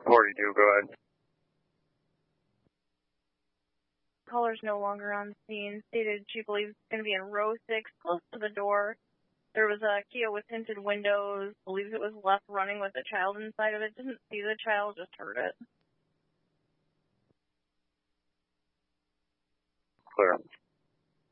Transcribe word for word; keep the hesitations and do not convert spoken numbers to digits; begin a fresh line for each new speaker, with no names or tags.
forty-two, go ahead.
Caller's no longer on scene. Stated she believes it's going to be in row six, close to the door. There was a Kia with tinted windows. Believes it was left running with a child inside of it. Didn't see the child, just heard it.
Clear.